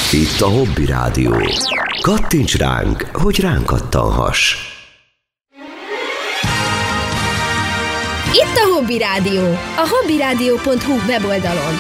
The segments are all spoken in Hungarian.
Itt a Hobby Rádió. Kattints ránk, hogy ránk kattanhass. Itt a Hobby Rádió, a hobbyradio.hu weboldalon.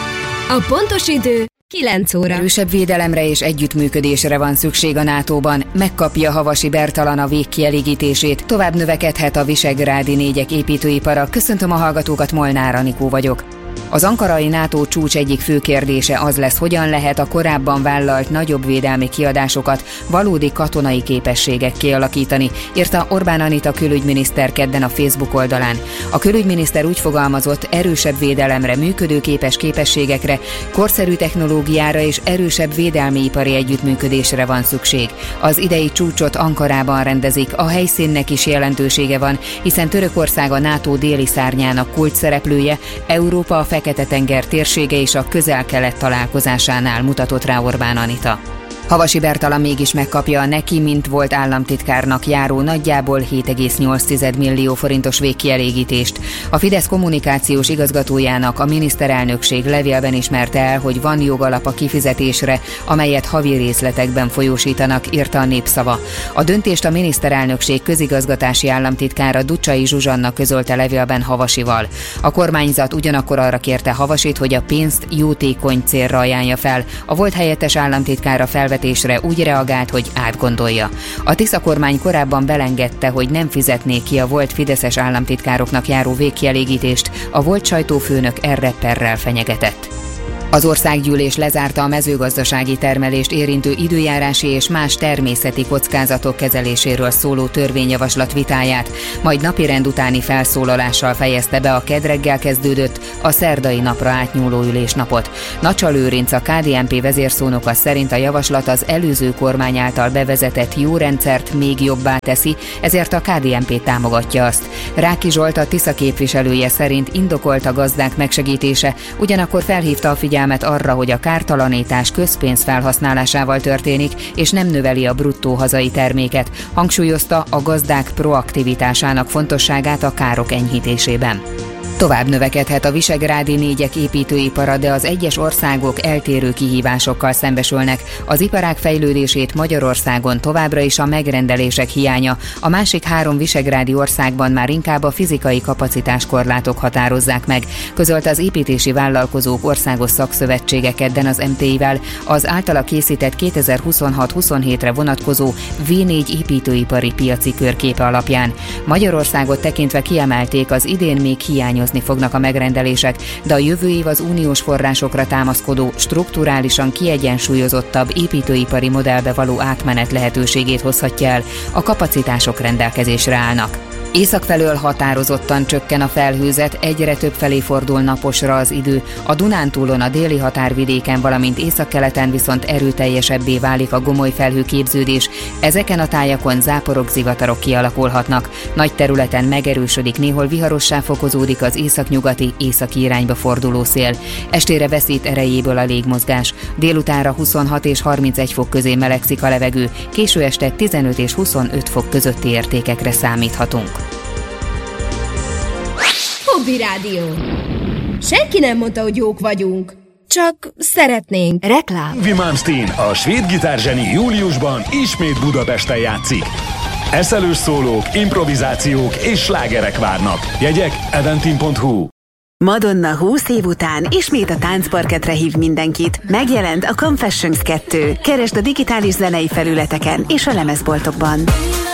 A pontos idő 9 óra. Erősebb védelemre és együttműködésre van szükség a NATO-ban. Megkapja Havasi Bertalan a végkielégítését. Tovább növekedhet a visegrádi négyek építőipara. Köszöntöm a hallgatókat, Molnár Anikó vagyok. Az ankarai NATO csúcs egyik fő kérdése az lesz, hogyan lehet a korábban vállalt nagyobb védelmi kiadásokat valódi katonai képességekké alakítani, írta Orbán Anita külügyminiszter kedden a Facebook oldalán. A külügyminiszter úgy fogalmazott, erősebb védelemre, működőképes képességekre, korszerű technológiára és erősebb védelmi ipari együttműködésre van szükség. Az idei csúcsot Ankarában rendezik, a helyszínnek is jelentősége van, hiszen Törökország a NATO déli szárnyának kulcsszereplője, Európa a Fekete-tenger térsége és a Közel-Kelet találkozásánál, mutatott rá Orbán Anita. Havasi Bertalan mégis megkapja a neki, mint volt államtitkárnak járó nagyjából 7,8 millió forintos végkielégítést. A Fidesz kommunikációs igazgatójának a miniszterelnökség levélben ismerte el, hogy van jogalap a kifizetésre, amelyet havi részletekben folyósítanak, írta a Népszava. A döntést a miniszterelnökség közigazgatási államtitkára Ducsai Zsuzsanna közölte levélben Havasival. A kormányzat ugyanakkor arra kérte Havasit, hogy a pénzt jótékony célra ajánlja fel. A volt helyettes államtitkára felvetésre úgy reagált, hogy átgondolja. A Tisza kormány korábban belengedte, hogy nem fizetné ki a volt fideszes államtitkároknak járó végkielégítést, a volt sajtófőnök erre perrel fenyegetett. Az országgyűlés lezárta a mezőgazdasági termelést érintő időjárási és más természeti kockázatok kezeléséről szóló törvényjavaslat vitáját, majd napirend utáni felszólalással fejezte be a kedd reggel kezdődött, a szerdai napra átnyúló ülésnapot. Nacsa Lőrinc, a KDNP vezérszónoka szerint a javaslat az előző kormány által bevezetett jó rendszert még jobbá teszi, ezért a KDNP támogatja azt. Ráki Zsolt, a Tisza képviselője szerint indokolt a gazdák megsegítése, ugyanakkor felhívta a figyelmet arra, hogy a kártalanítás közpénz felhasználásával történik, és nem növeli a bruttó hazai terméket. Hangsúlyozta a gazdák proaktivitásának fontosságát a károk enyhítésében. Tovább növekedhet a visegrádi négyek építőipara, de az egyes országok eltérő kihívásokkal szembesülnek. Az iparág fejlődését Magyarországon továbbra is a megrendelések hiánya, a másik 3 visegrádi országban már inkább a fizikai kapacitáskorlátok határozzák meg, közölte az építési vállalkozók országos szakszövetsége kedden az MTI-vel az általa készített 2026-27-re vonatkozó V4 építőipari piaci körképe alapján. Magyarországot tekintve kiemelték, az idén még hiányozni fognak a megrendelések, de a jövő év az uniós forrásokra támaszkodó, strukturálisan kiegyensúlyozottabb építőipari modellbe való átmenet lehetőségét hozhatja el, a kapacitások rendelkezésre állnak. Észak felől határozottan csökken a felhőzet, egyre több felé fordul naposra az idő. A Dunántúlon, a déli határvidéken, valamint északkeleten viszont erőteljesebbé válik a gomoly felhőképződés. Ezeken a tájakon záporok, zivatarok kialakulhatnak. Nagy területen megerősödik, néhol viharossá fokozódik az északnyugati, északi irányba forduló szél. Estére veszít erejéből a légmozgás. Délutánra 26 és 31 fok közé melegszik a levegő, késő este 15 és 25 fok közötti értékekre számíthatunk. Hobby Rádió. Senki nem mondta, hogy jók vagyunk. Csak szeretnénk. Reklám. Yngwie Malmsteen, a svéd gitárzseni júliusban ismét Budapesten játszik. Eszelős szólók, improvizációk és slágerek várnak. Jegyek eventim.hu. Madonna 20 év után ismét a táncparketre hív mindenkit. Megjelent a Confessions 2. Keresd a digitális zenei felületeken és a lemezboltokban.